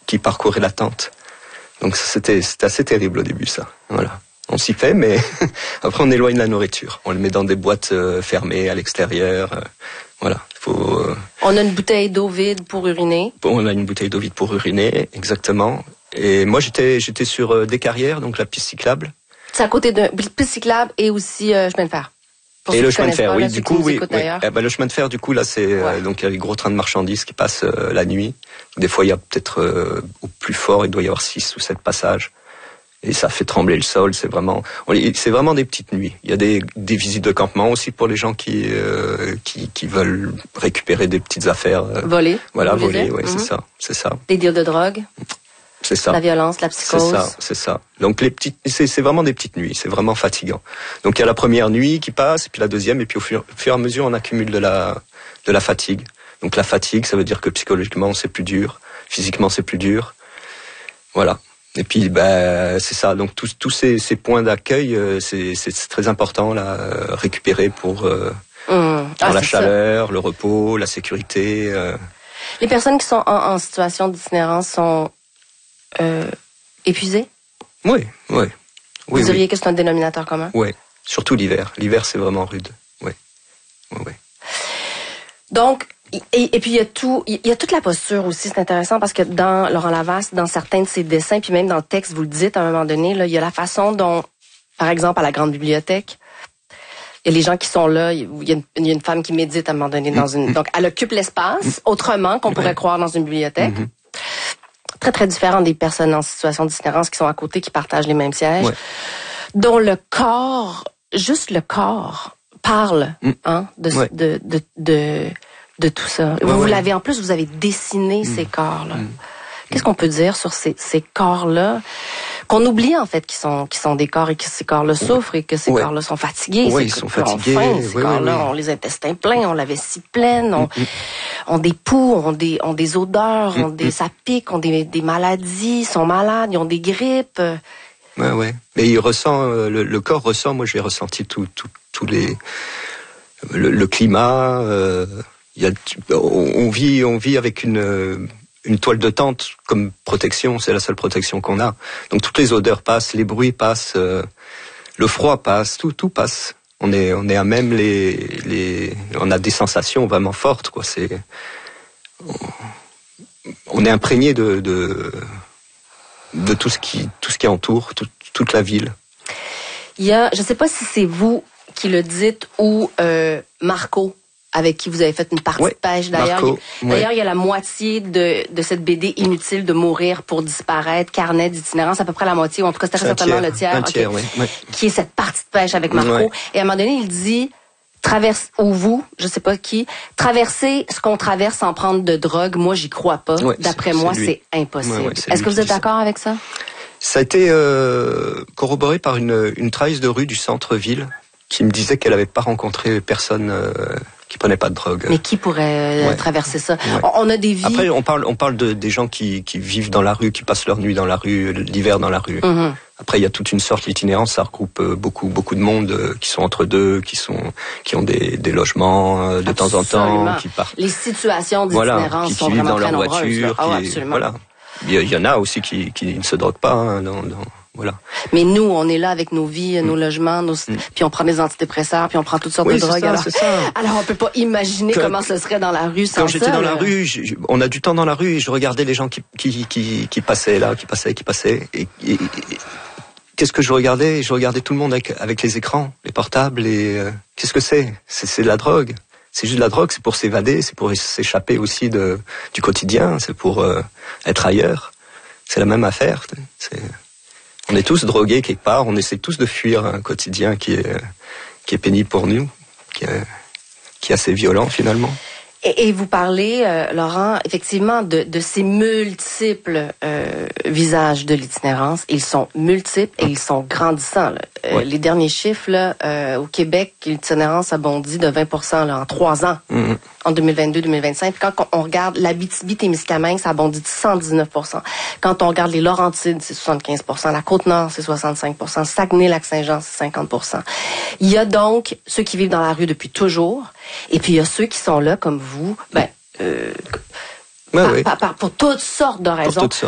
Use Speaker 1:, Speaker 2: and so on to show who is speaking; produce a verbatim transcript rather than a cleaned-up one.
Speaker 1: qui parcouraient la tente. Donc c'était, c'était assez terrible au début, ça. Voilà. On s'y fait, mais après on éloigne la nourriture. On le met dans des boîtes euh, fermées à l'extérieur. Euh, voilà. Faut, euh...
Speaker 2: On a une bouteille d'eau vide pour uriner.
Speaker 1: Bon, on a une bouteille d'eau vide pour uriner, exactement. Et moi j'étais, j'étais sur euh, des carrières, donc la piste cyclable.
Speaker 2: C'est à côté d'un piste cyclable et aussi euh, chemin de fer. Pour
Speaker 1: et le chemin de fer,
Speaker 2: pas,
Speaker 1: oui,
Speaker 2: là,
Speaker 1: du coup, oui. oui. Eh ben, le chemin de fer, du coup, là, c'est
Speaker 2: ouais.
Speaker 1: euh, donc il y a les gros trains de marchandises qui passent euh, la nuit. Des fois, il y a peut-être euh, au plus fort, il doit y avoir six ou sept passages. Et ça fait trembler le sol. C'est vraiment, on, c'est vraiment des petites nuits. Il y a des, des visites de campement aussi pour les gens qui euh, qui, qui veulent récupérer des petites affaires. Euh,
Speaker 2: voler.
Speaker 1: Voilà, voler. Oui,
Speaker 2: mm-hmm.
Speaker 1: c'est ça, c'est ça.
Speaker 2: Des deals de drogue.
Speaker 1: C'est ça.
Speaker 2: La violence, la psychose.
Speaker 1: C'est ça, c'est ça. Donc les petites, c'est, c'est vraiment des petites nuits, c'est vraiment fatigant. Donc il y a la première nuit qui passe, et puis la deuxième, et puis au fur, au fur et à mesure, on accumule de la, de la fatigue. Donc la fatigue, ça veut dire que psychologiquement, c'est plus dur, physiquement, c'est plus dur. Voilà. Et puis, ben, c'est ça. Donc tous, tous ces, ces points d'accueil, c'est, c'est, c'est très important là, récupérer pour, euh, mmh. pour ah, la chaleur, ça. Le repos, la sécurité. Euh...
Speaker 2: Les personnes qui sont en, en situation d'itinérance sont Euh, épuisé?
Speaker 1: Oui, oui. oui
Speaker 2: Vous diriez
Speaker 1: oui.
Speaker 2: que c'est un dénominateur commun?
Speaker 1: Oui, surtout l'hiver. L'hiver, c'est vraiment rude. Oui, oui, oui.
Speaker 2: Donc, et, et puis il y a tout, il y a toute la posture aussi, c'est intéressant parce que dans Laurent Lavasse, dans certains de ses dessins, puis même dans le texte, vous le dites à un moment donné, là, il y a la façon dont, par exemple, à la grande bibliothèque, il y a les gens qui sont là, il y a une, il y a une femme qui médite à un moment donné dans une, donc elle occupe l'espace autrement qu'on pourrait croire dans une bibliothèque. Mm-hmm. Très, très différent des personnes en situation d'itinérance qui sont à côté, qui partagent les mêmes sièges, ouais. dont le corps, juste le corps, parle mm. hein, de, ouais. de, de, de, de tout ça. Ouais, vous, vous l'avez, en plus, vous avez dessiné mm. ces corps-là. Mm. Qu'est-ce qu'on peut dire sur ces, ces corps-là qu'on oublie, en fait, qui sont, qui sont des corps et que ces corps-là souffrent et que ces ouais. corps-là sont fatigués.
Speaker 1: Oui, ils sont fatigués.
Speaker 2: Faim, ces
Speaker 1: oui,
Speaker 2: corps-là
Speaker 1: oui, oui.
Speaker 2: ont les intestins pleins, ont la vessie pleine, ont, mm-hmm. ont des poux, ont des, ont des odeurs, mm-hmm. ont des, ça pique, ont des, des maladies, sont malades, ils ont des grippes.
Speaker 1: Ouais, ouais. Mais il ressent, le, le corps ressent, moi j'ai ressenti tout, tout, tous les, le, le climat, euh, il y a, on, on vit, on vit avec une, une toile de tente comme protection, c'est la seule protection qu'on a. Donc toutes les odeurs passent, les bruits passent, euh, le froid passe, tout, tout passe. On est, on est à même les, les, on a des sensations vraiment fortes, quoi. C'est, on, on est imprégné de, de, de tout ce qui, tout ce qui entoure, tout, toute la ville.
Speaker 2: Il y a, je sais pas si c'est vous qui le dites ou euh, Marco, avec qui vous avez fait une partie ouais, de pêche. D'ailleurs, Marco, il, d'ailleurs, ouais. il y a la moitié de, de cette B D Inutile de mourir pour disparaître, carnet d'itinérance, à peu près la moitié, ou en tout cas, c'était certainement le tiers,
Speaker 1: un tiers
Speaker 2: okay,
Speaker 1: ouais, ouais.
Speaker 2: qui est cette partie de pêche avec Marco. Ouais. Et à un moment donné, il dit, traverse, ou vous, je sais pas qui, traverser ce qu'on traverse sans prendre de drogue, moi, j'y crois pas. Ouais, D'après c'est, moi, c'est, c'est impossible. Ouais, ouais, c'est Est-ce que vous êtes d'accord ça. Avec ça?
Speaker 1: Ça a été euh, corroboré par une, une travailleuse de rue du centre-ville qui me disait qu'elle n'avait pas rencontré personne euh, qui prenait pas de drogue.
Speaker 2: Mais qui pourrait euh, ouais. traverser ça? Ouais. On, on a des vies...
Speaker 1: Après, on parle, on parle de, des gens qui, qui vivent dans la rue, qui passent leur nuit dans la rue, l'hiver dans la rue. Mm-hmm. Après, il y a toute une sorte d'itinérance, ça regroupe beaucoup, beaucoup de monde euh, qui sont entre deux, qui sont, qui ont des, des logements euh, de
Speaker 2: absolument.
Speaker 1: temps en temps, qui partent.
Speaker 2: Les situations d'itinérance
Speaker 1: voilà, qui,
Speaker 2: sont
Speaker 1: qui vivent
Speaker 2: vraiment
Speaker 1: dans
Speaker 2: très
Speaker 1: leur
Speaker 2: nombreuses.
Speaker 1: voiture,
Speaker 2: ah,
Speaker 1: qui,
Speaker 2: ouais, absolument.
Speaker 1: Voilà. Il y, y en a aussi qui, qui ne se droguent pas, hein, dans, dans, voilà.
Speaker 2: Mais nous, on est là avec nos vies, nos mmh. logements, nos... Mmh. puis on prend des antidépresseurs, puis on prend toutes sortes
Speaker 1: oui,
Speaker 2: de drogues.
Speaker 1: Ça,
Speaker 2: alors...
Speaker 1: c'est ça.
Speaker 2: alors, on peut pas imaginer que, comment ce serait dans la rue sans ça.
Speaker 1: Quand j'étais
Speaker 2: ça,
Speaker 1: dans
Speaker 2: là.
Speaker 1: la rue, je, on a du temps dans la rue et je regardais les gens qui, qui, qui, qui passaient là, qui passaient, qui passaient. Et, et, et qu'est-ce que je regardais? Je regardais tout le monde avec, avec les écrans, les portables. Et euh, qu'est-ce que c'est? c'est? C'est de la drogue. C'est juste de la drogue, c'est pour s'évader, c'est pour s'échapper aussi de, du quotidien, c'est pour euh, être ailleurs. C'est la même affaire. C'est... On est tous drogués quelque part, on essaie tous de fuir un quotidien qui est, qui est pénible pour nous, qui est, qui est assez violent finalement.
Speaker 2: Et, et vous parlez, euh, Laurent, effectivement, de, de ces multiples euh, visages de l'itinérance. Ils sont multiples et ils sont grandissants. Là. Euh, ouais. Les derniers chiffres, là, euh, au Québec, l'itinérance a bondi de vingt pour cent là, en trois ans, mm-hmm. en deux mille vingt-deux deux mille vingt-cinq. Puis quand on regarde l'Abitibi-Témiscamingue, ça a bondi de cent dix-neuf pour cent. Quand on regarde les Laurentides, c'est soixante-quinze pour cent. La Côte-Nord, c'est soixante-cinq pour cent. Saguenay-Lac-Saint-Jean, c'est cinquante pour cent. Il y a donc ceux qui vivent dans la rue depuis toujours, et puis il y a ceux qui sont là, comme vous, ben, euh,
Speaker 1: ouais,
Speaker 2: par,
Speaker 1: oui.
Speaker 2: par, par, pour toutes sortes de raisons.